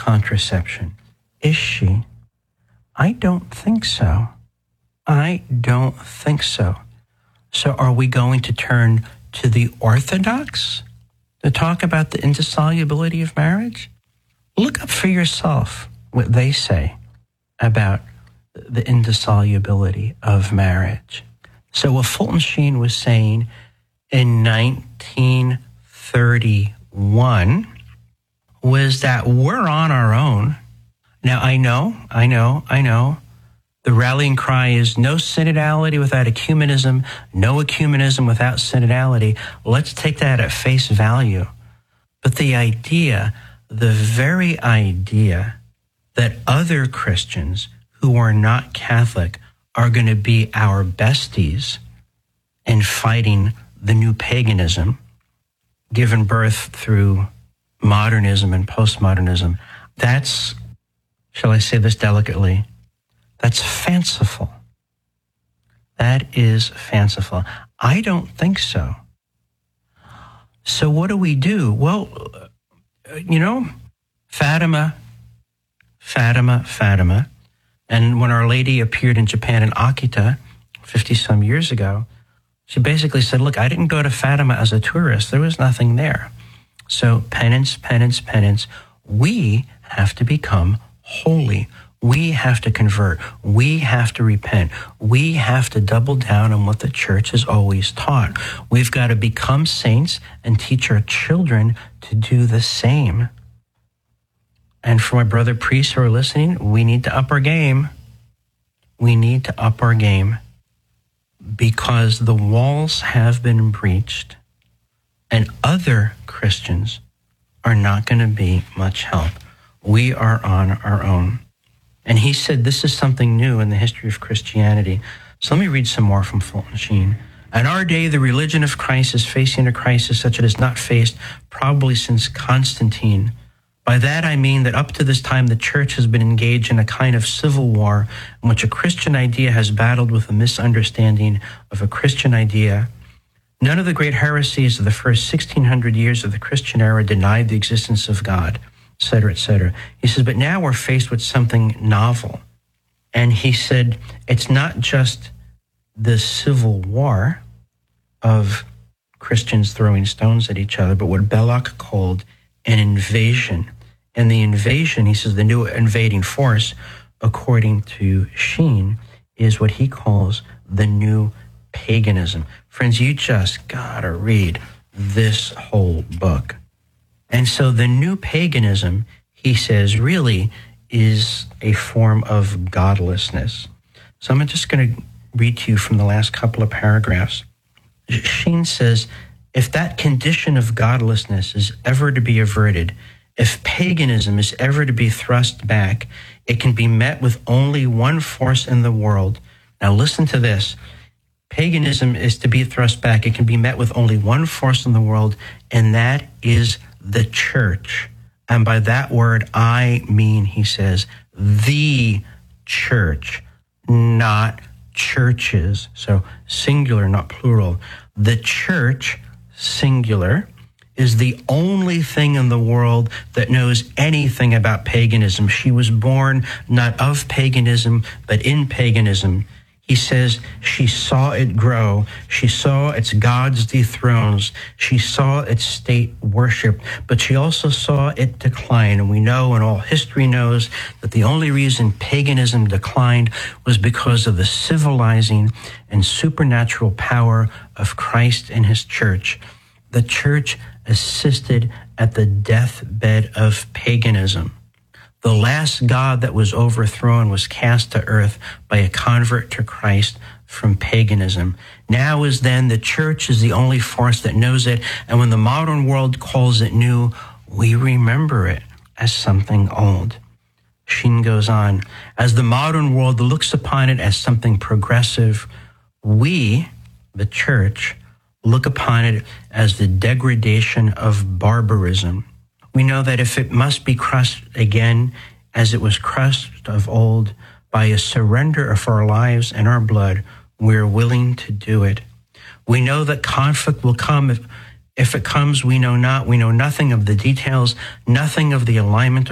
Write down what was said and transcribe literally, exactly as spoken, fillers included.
contraception. Is she? I don't think so. I don't think so. So are we going to turn to the Orthodox to talk about the indissolubility of marriage? Look up for yourself what they say about the indissolubility of marriage. So what Fulton Sheen was saying in nineteen thirty-one was that we're on our own. Now, I know, I know, I know, the rallying cry is no synodality without ecumenism, no ecumenism without synodality. Let's take that at face value. But the idea, the very idea that other Christians who are not Catholic are going to be our besties in fighting the new paganism given birth through modernism and postmodernism, that's, shall I say this delicately, that's fanciful. That is fanciful. I don't think so. So what do we do? Well, you know, Fatima, Fatima, Fatima, and when Our Lady appeared in Japan in Akita fifty-some years ago, she basically said, look, I didn't go to Fatima as a tourist. There was nothing there. So penance, penance, penance. We have to become holy. We have to convert. We have to repent. We have to double down on what the church has always taught. We've got to become saints and teach our children to do the same. And for my brother priests who are listening, we need to up our game. We need to up our game because the walls have been breached and other Christians are not going to be much help. We are on our own. And he said this is something new in the history of Christianity. So let me read some more from Fulton Sheen. In our day, the religion of Christ is facing a crisis such it has not faced probably since Constantine. By that I mean that up to this time, the church has been engaged in a kind of civil war in which a Christian idea has battled with a misunderstanding of a Christian idea. None of the great heresies of the first sixteen hundred years of the Christian era denied the existence of God, et cetera, et cetera. He says, but now we're faced with something novel. And he said, it's not just the civil war of Christians throwing stones at each other, but what Belloc called an invasion. And the invasion, he says, the new invading force, according to Sheen, is what he calls the new paganism. Friends, you just gotta read this whole book. And so the new paganism, he says, really is a form of godlessness. So I'm just going to read to you from the last couple of paragraphs. Sheen says, if that condition of godlessness is ever to be averted, if paganism is ever to be thrust back, it can be met with only one force in the world. Now listen to this. Paganism is to be thrust back. It can be met with only one force in the world, and that is the church. And by that word, I mean, he says, the church, not churches. So singular, not plural. The church, singular, is the only thing in the world that knows anything about paganism. She was born not of paganism, but in paganism. He says she saw it grow. She saw its gods dethroned. She saw its state worshipped, but she also saw it decline. And we know, and all history knows, that the only reason paganism declined was because of the civilizing and supernatural power of Christ and his church. The church assisted at the deathbed of paganism. The last god that was overthrown was cast to earth by a convert to Christ from paganism. Now is then the church is the only force that knows it, and when the modern world calls it new, we remember it as something old. Sheen goes on, as the modern world looks upon it as something progressive, we, the church, look upon it as the degradation of barbarism. We know that if it must be crushed again, as it was crushed of old, by a surrender of our lives and our blood, we're willing to do it. We know that conflict will come. If, if it comes, we know not. We know nothing of the details, nothing of the alignment